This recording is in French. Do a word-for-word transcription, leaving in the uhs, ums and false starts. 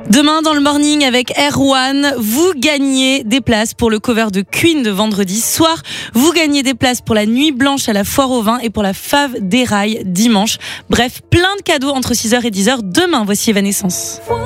Demain dans le morning avec Erwan, vous gagnez des places pour le cover de Queen de vendredi soir. Vous gagnez des places pour la nuit blanche à la foire au vin et pour la fave des rails dimanche. Bref, plein de cadeaux entre six heures et dix heures demain. Voici Evanescence.